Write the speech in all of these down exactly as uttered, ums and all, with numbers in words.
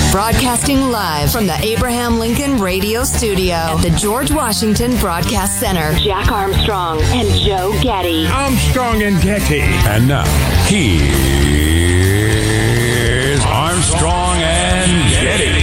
Broadcasting live from the Abraham Lincoln Radio Studio at the George Washington Broadcast Center. Jack Armstrong and Joe Getty. Armstrong and Getty. And now, here's Armstrong and Getty.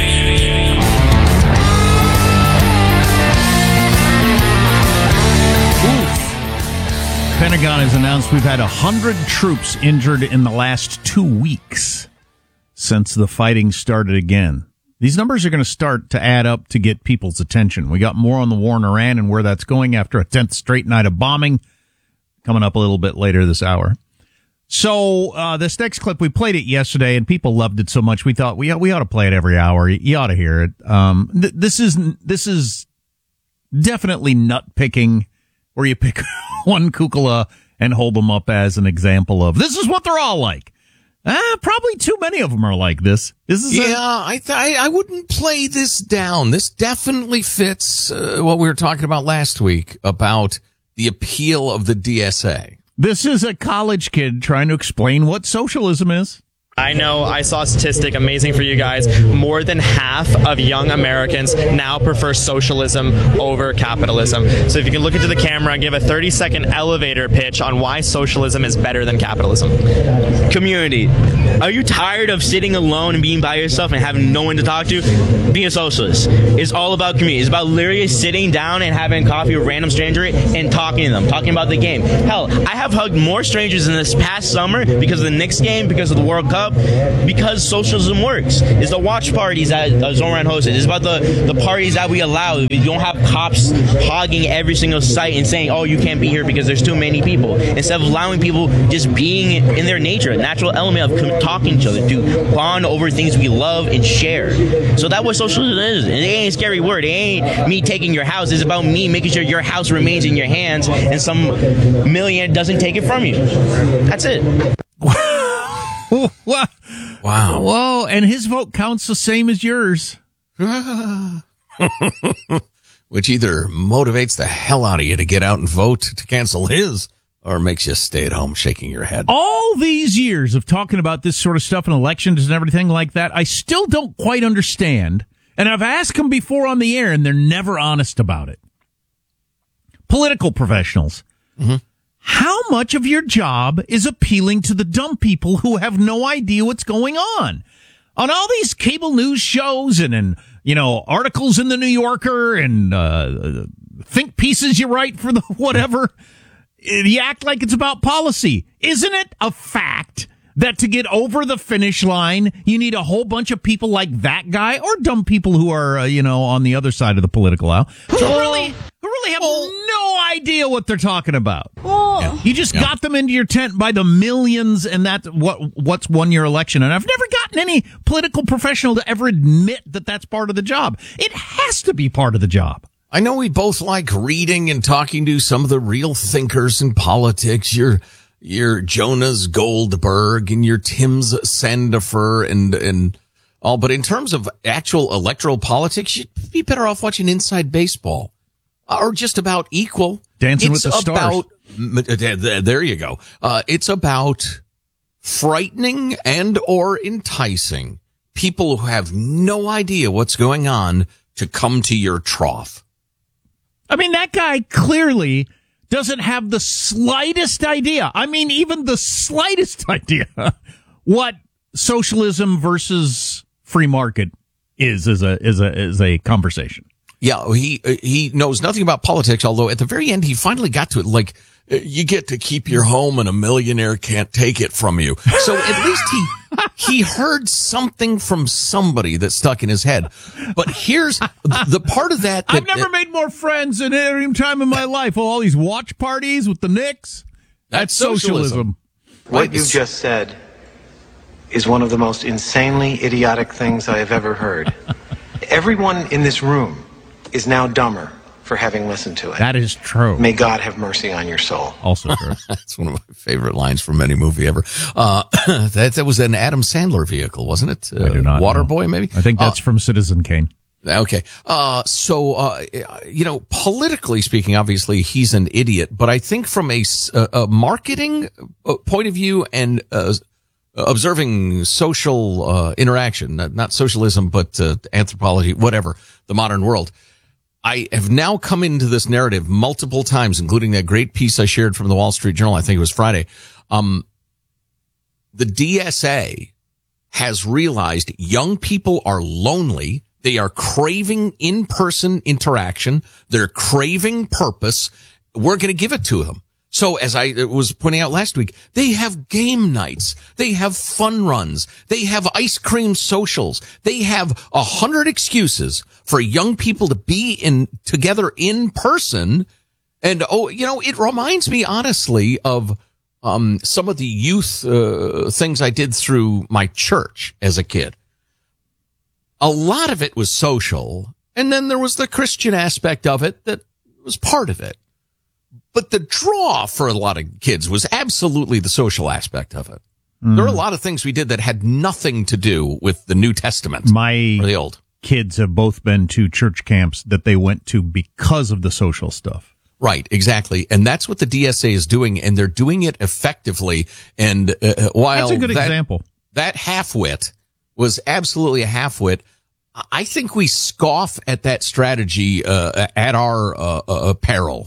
Pentagon has announced we've had one hundred troops injured in the last two weeks since the fighting started again. These numbers are going to start to add up to get people's attention. We got more on the war in Iran and where that's going after a tenth straight night of bombing coming up a little bit later this hour. So uh, this next clip, we played it yesterday, and people loved it so much we thought we we ought to play it every hour. You ought to hear it. Um, th- this is this is definitely nut picking, where you pick one kukla and hold them up as an example of this is what they're all like. Ah, probably too many of them are like this. This is yeah, a- I, th- I wouldn't play this down. This definitely fits uh, what we were talking about last week about the appeal of the D S A. This is a college kid trying to explain what socialism is. I know I saw a statistic, amazing for you guys, more than half of young Americans now prefer socialism over capitalism. So if you can look into the camera and give a thirty second elevator pitch on why socialism is better than capitalism. Community. Are you tired of sitting alone and being by yourself and having no one to talk to? Being a socialist is all about community. It's about literally sitting down and having coffee with a random stranger and talking to them, talking about the game. Hell, I have hugged more strangers in this past summer because of the Knicks game, because of the World Cup, because socialism works. It's the watch parties that uh, Zoran hosted. It's about the, the parties that we allow. You don't have cops hogging every single site and saying, oh, you can't be here because there's too many people. Instead of allowing people just being in their nature, a natural element of talking to each other, to bond over things we love and share. So that's what socialism is. And it ain't a scary word. It ain't me taking your house. It's about me making sure your house remains in your hands and some millionaire doesn't take it from you. That's it. Wow. Wow. Whoa, and his vote counts the same as yours. Which either motivates the hell out of you to get out and vote to cancel his, or makes you stay at home shaking your head. All these years of talking about this sort of stuff in elections and everything like that, I still don't quite understand. And I've asked them before on the air, and they're never honest about it. Political professionals. Mm-hmm. How much of your job is appealing to the dumb people who have no idea what's going on? On all these cable news shows and in, you know, articles in the New Yorker and uh think pieces you write for the whatever, you act like it's about policy. Isn't it a fact that to get over the finish line, you need a whole bunch of people like that guy or dumb people who are, uh, you know, on the other side of the political aisle who really, who really have no idea what they're talking about. Yeah. You just yeah. got them into your tent by the millions, and that's what what's won your election. And I've never gotten any political professional to ever admit that that's part of the job. It has to be part of the job. I know we both like reading and talking to some of the real thinkers in politics. You're Your Jonas Goldberg and your Tim's Sandifer and, and all. But in terms of actual electoral politics, you'd be better off watching Inside Baseball or just about equal. Dancing it's with the about, Stars. There you go. Uh, it's about frightening and or enticing people who have no idea what's going on to come to your trough. I mean, that guy clearly doesn't have the slightest idea. I mean, even the slightest idea what socialism versus free market is as a is a is a conversation. Yeah, he he knows nothing about politics. Although at the very end, he finally got to it. Like, you get to keep your home, and a millionaire can't take it from you. So at least he he heard something from somebody that stuck in his head. But here's the part of that. that I've never that, made more friends in any time in my life. Oh, all these watch parties with the Knicks. That's, that's socialism. socialism. What you've just said is one of the most insanely idiotic things I have ever heard. Everyone in this room is now dumber for having listened to it. That is true. May God have mercy on your soul. Also true. That's one of my favorite lines from any movie ever. Uh, that, that was an Adam Sandler vehicle, wasn't it? Uh, I do not Waterboy, know. maybe? I think that's uh, from Citizen Kane. Okay. Uh, so, uh, you know, politically speaking, obviously he's an idiot, but I think from a, a marketing point of view and a, observing social uh, interaction, not, not socialism, but uh, anthropology, whatever, the modern world. I have now come into this narrative multiple times, including that great piece I shared from the Wall Street Journal. I think it was Friday. Um, the D S A has realized young people are lonely. They are craving in-person interaction. They're craving purpose. We're going to give it to them. So as I was pointing out last week, they have game nights. They have fun runs. They have ice cream socials. They have a hundred excuses for young people to be in together in person. And, oh, you know, it reminds me honestly of um some of the youth uh, things I did through my church as a kid. A lot of it was social, and then there was the Christian aspect of it that was part of it. But the draw for a lot of kids was absolutely the social aspect of it. Mm. There were a lot of things we did that had nothing to do with the New Testament. My or the Old. Kids have both been to church camps that they went to because of the social stuff. Right, exactly. And that's what the D S A is doing, and they're doing it effectively. And uh, while that's a good that, example. That half-wit was absolutely a half-wit, I think we scoff at that strategy uh, at our uh, uh, peril.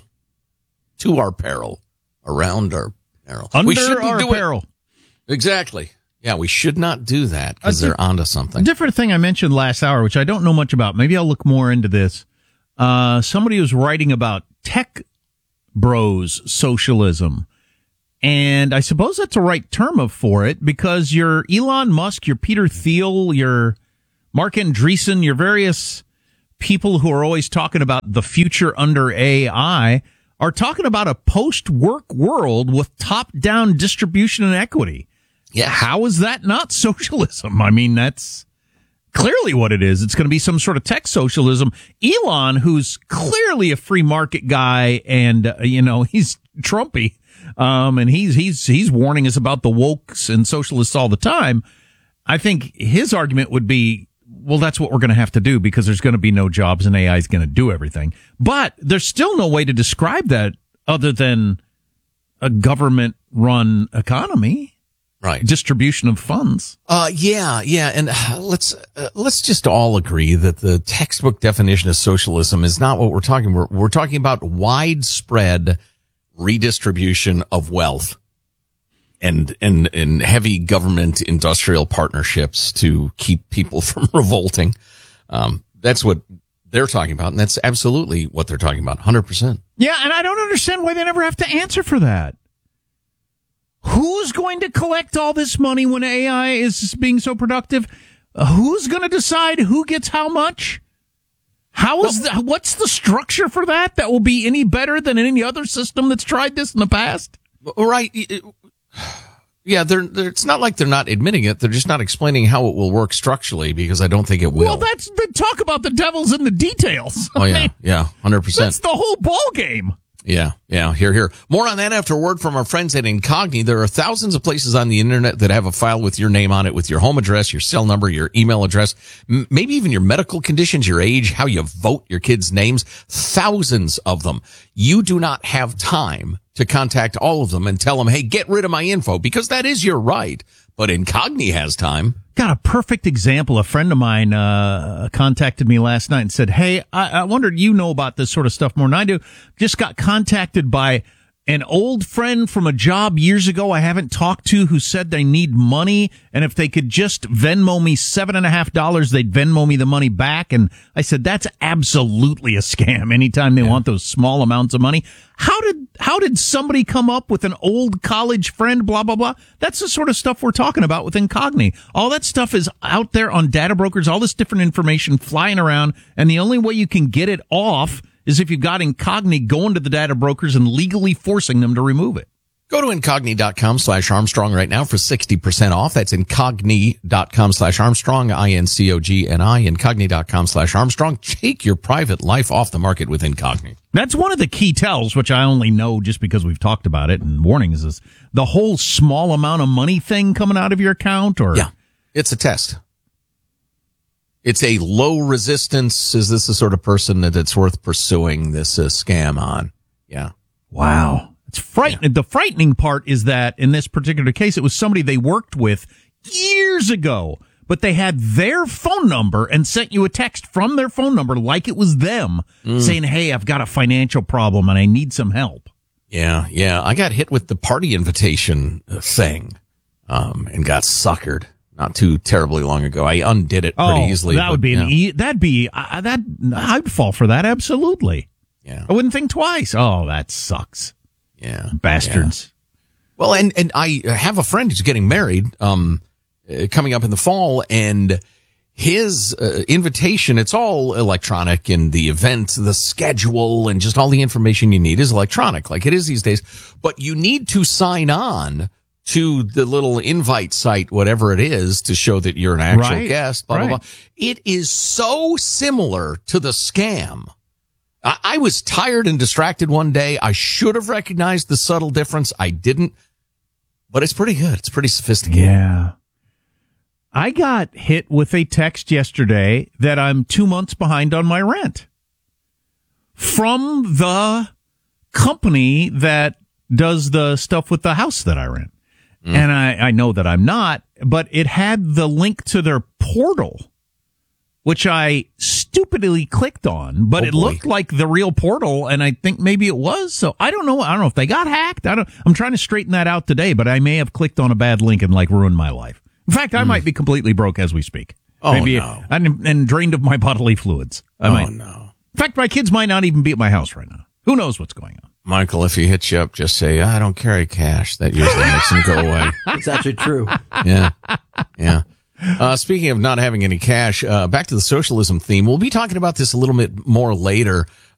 To our peril, around our peril. Under we shouldn't our do peril. It. Exactly. Yeah, we should not do that because they're onto something. A different thing I mentioned last hour, which I don't know much about. Maybe I'll look more into this. Uh, somebody was writing about tech bros socialism. And I suppose that's the right term of for it because your Elon Musk, your Peter Thiel, your Mark Andreessen, your various people who are always talking about the future under A I are talking about a post-work world with top-down distribution and equity. Yeah. How is that not socialism? I mean, that's clearly what it is. It's going to be some sort of tech socialism. Elon, who's clearly a free market guy and, uh, you know, he's Trumpy, um, and he's, he's, he's warning us about the wokes and socialists all the time. I think his argument would be, well, that's what we're going to have to do because there's going to be no jobs and A I is going to do everything. But there's still no way to describe that other than a government-run economy, right? Distribution of funds. Uh, yeah, yeah, and uh, let's uh, let's just all agree that the textbook definition of socialism is not what we're talking. We're we're talking about widespread redistribution of wealth. And, and, and heavy government industrial partnerships to keep people from revolting. Um, that's what they're talking about. And that's absolutely what they're talking about. one hundred percent. Yeah. And I don't understand why they never have to answer for that. Who's going to collect all this money when A I is being so productive? Uh, who's going to decide who gets how much? How is the, what's the structure for that that will be any better than any other system that's tried this in the past? Right. It, Yeah, they're, they're, it's not like they're not admitting it. They're just not explaining how it will work structurally because I don't think it will. Well, that's the talk about the devil's in the details. Oh, yeah. Yeah. one hundred percent. That's the whole ball game. Yeah. Yeah. Here, here. More on that after a word from our friends at Incogni. There are thousands of places on the internet that have a file with your name on it, with your home address, your cell number, your email address, m- maybe even your medical conditions, your age, how you vote, your kids' names. Thousands of them. You do not have time to contact all of them and tell them, hey, get rid of my info, because that is your right. But Incogni has time. Got a perfect example. A friend of mine uh contacted me last night and said, hey, I, I wondered, you know about this sort of stuff more than I do. Just got contacted by an old friend from a job years ago I haven't talked to who said they need money, and if they could just Venmo me seven and a half dollars, they'd Venmo me the money back. And I said, that's absolutely a scam anytime they yeah. want those small amounts of money. How did how did somebody come up with an old college friend, blah, blah, blah? That's the sort of stuff we're talking about with Incogni. All that stuff is out there on data brokers, all this different information flying around, and the only way you can get it off is if you've got Incogni going to the data brokers and legally forcing them to remove it. Go to incogni.com slash Armstrong right now for sixty percent off. That's incogni.com slash Armstrong, I N C O G N I, incogni.com slash Armstrong. Take your private life off the market with Incogni. That's one of the key tells, which I only know just because we've talked about it and warnings, is the whole small amount of money thing coming out of your account. Or yeah, it's a test. It's a low resistance. Is this the sort of person that it's worth pursuing this uh, scam on? Yeah. Wow. It's frightening. Yeah. The frightening part is that in this particular case, it was somebody they worked with years ago, but they had their phone number and sent you a text from their phone number like it was them mm. saying, hey, I've got a financial problem and I need some help. Yeah, yeah. I got hit with the party invitation thing um, and got suckered not too terribly long ago. I undid it pretty oh, easily. That but, would be, yeah. an e- that'd be, uh, that, I'd fall for that. Absolutely. Yeah. I wouldn't think twice. Oh, that sucks. Yeah. Bastards. Yeah. Well, and, and I have a friend who's getting married, um, uh, coming up in the fall, and his uh, invitation, it's all electronic, and the event, the schedule, and just all the information you need is electronic, like it is these days. But you need to sign on to the little invite site, whatever it is, to show that you're an actual right. guest, blah, right. blah, blah. It is so similar to the scam. I, I was tired and distracted one day. I should have recognized the subtle difference. I didn't, but it's pretty good. It's pretty sophisticated. Yeah. I got hit with a text yesterday that I'm two months behind on my rent from the company that does the stuff with the house that I rent. Mm. And I, I know that I'm not, but it had the link to their portal, which I stupidly clicked on, but oh, it boy. looked like the real portal, and I think maybe it was. So I don't know. I don't know if they got hacked. I don't. I'm trying to straighten that out today, but I may have clicked on a bad link and like ruined my life. In fact, I mm. might be completely broke as we speak. Oh maybe no! And, and drained of my bodily fluids. I oh might. no! In fact, my kids might not even be at my house right now. Who knows what's going on? Michael, if he hits you up, just say, I don't carry cash. That usually makes him go away. It's actually true. Yeah. Yeah. Uh, speaking of not having any cash, uh, back to the socialism theme. We'll be talking about this a little bit more later.